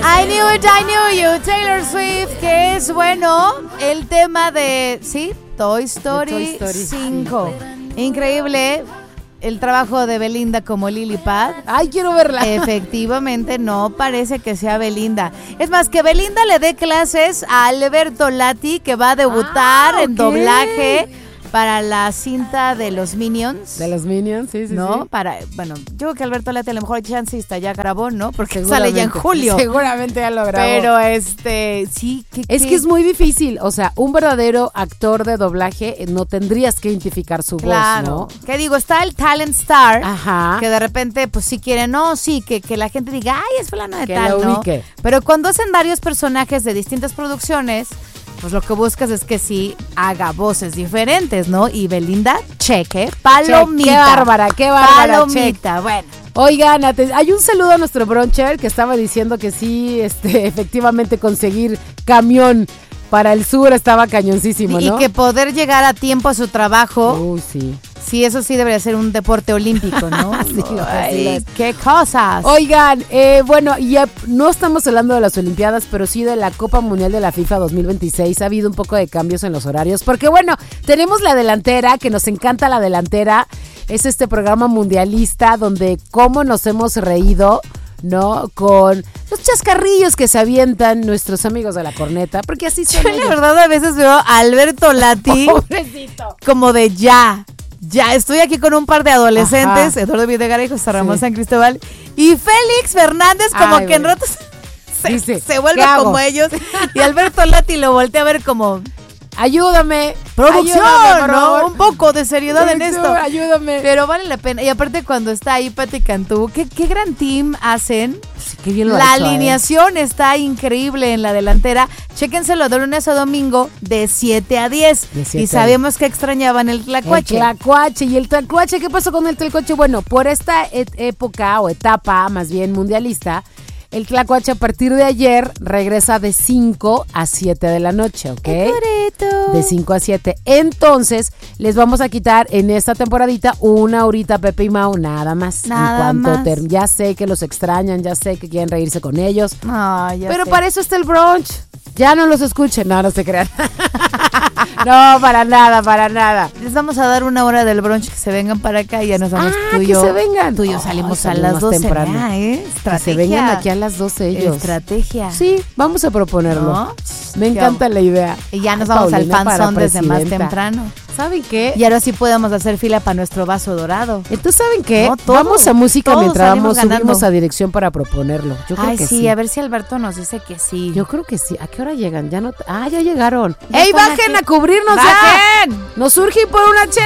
I knew you, Taylor Swift, que es, bueno, el tema de, ¿sí? Toy Story 5. Increíble el trabajo de Belinda como Lily Pad. Ay, quiero verla. Efectivamente, no parece que sea Belinda. Es más, que Belinda le dé clases a Alberto Lati, que va a debutar en doblaje para la cinta de los Minions. De los Minions, sí. ¿No? Sí. Bueno, yo creo que Alberto Lati a lo mejor chancista ya grabó, ¿no? Porque sale ya en julio. Seguramente ya lo grabó. Pero sí. Es que es muy difícil. O sea, un verdadero actor de doblaje no tendrías que identificar su voz, ¿no? ¿Qué digo? Está el Talent Star. Ajá. Que de repente, pues sí quieren, que la gente diga, ay, es fulano de que tal, ¿no? Ubique. Pero cuando hacen varios personajes de distintas producciones, pues lo que buscas es que sí haga voces diferentes, ¿no? Y Belinda, cheque, palomita. Qué bárbara. Palomita, check. Bueno. Oigan, hay un saludo a nuestro bruncher que estaba diciendo que sí, efectivamente conseguir camión para el sur estaba cañoncísimo, ¿no? Y que poder llegar a tiempo a su trabajo. Sí. Sí, eso sí debería ser un deporte olímpico, ¿no? Sí, qué cosas. Oigan, bueno, ya no estamos hablando de las Olimpiadas, pero sí de la Copa Mundial de la FIFA 2026. Ha habido un poco de cambios en los horarios, porque bueno, tenemos la delantera, que nos encanta la delantera. Es este programa mundialista donde cómo nos hemos reído, ¿no? Con los chascarrillos que se avientan nuestros amigos de la corneta, porque así son. Yo la verdad a veces veo a Alberto Lati como de ya, estoy aquí con un par de adolescentes, Ajá. Eduardo Videgaray y José Ramón San Cristóbal, y Félix Fernández como que en ratos se vuelve como ellos, y Alberto Lati lo voltea a ver como... Ayúdame, producción, ¿no? Un poco de seriedad en esto. Ayúdame. Pero vale la pena. Y aparte cuando está ahí Pati Cantú, qué gran team hacen. Sí, qué bien lo la ha hecho, alineación está increíble en la delantera. Chéquenselo de lunes a domingo de 7 a 10. Y sabemos que extrañaban el tlacuache. ¿Y el tlacuache? ¿Qué pasó con el tlacuache? Bueno, por esta época o etapa, más bien mundialista, el tlacuache a partir de ayer regresa de 5 a 7 de la noche, ¿ok? De 5 a 7. Entonces, les vamos a quitar en esta temporadita una horita a Pepe y Mau, nada más. Ya sé que los extrañan, ya sé que quieren reírse con ellos. Pero para eso está el brunch. Ya no los escuchen, no se crean. No, para nada. Les vamos a dar una hora del brunch, que se vengan para acá y ya nos vamos tú y yo. Que se vengan. Tú y yo salimos a las 12 temprano. Estrategia. Que se vengan aquí a las 12 ellos. Estrategia. Sí, vamos a proponerlo. ¿No? Me encanta la idea. Y ya nos vamos al fanzón desde más temprano. ¿Saben qué? Y ahora sí podemos hacer fila para nuestro vaso dorado. Entonces, ¿saben qué? Vamos a música mientras subimos a dirección para proponerlo. Yo creo que sí. A ver si Alberto nos dice que sí. Yo creo que sí. ¿A qué hora llegan? Ya llegaron. ¡Ey, bajen a cubrirnos! ¡Bajen! Nos urgen por una chela.